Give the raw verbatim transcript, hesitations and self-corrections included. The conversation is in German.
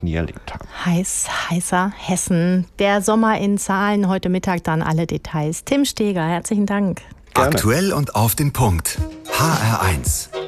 nie erlebt habe. Heiß, heißer Hessen. Der Sommer in Zahlen. Heute Mittag dann alle Details. Tim Steger, herzlichen Dank. Gerne. Aktuell und auf den Punkt. H R eins.